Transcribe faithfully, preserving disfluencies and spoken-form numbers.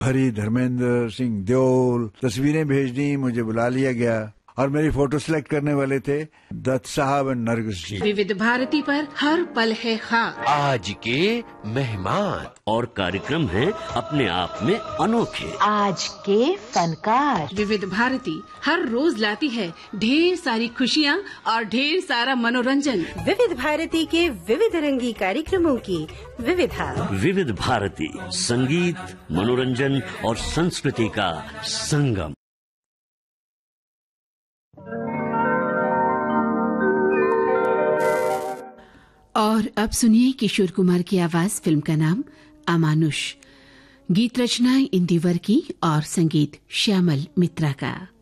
हरी, धर्मेंद्र सिंह देओल, तस्वीरें भेज दी, मुझे बुला लिया गया और मेरी फोटो सिलेक्ट करने वाले थे दत्त साहब और नरगिस जी। विविध भारती पर हर पल है खास। आज के मेहमान और कार्यक्रम हैं अपने आप में अनोखे। आज के फनकार। विविध भारती हर रोज लाती है ढेर सारी खुशियाँ और ढेर सारा मनोरंजन। विविध भारती के विविध रंगी कार्यक्रमों की विविधा। विविध भारती, संगीत, मनोरंजन और संस्कृति का संगम। और अब सुनिए किशोर कुमार की आवाज। फिल्म का नाम अमानुष। गीत रचना इंदिवर की और संगीत श्यामल मित्रा का।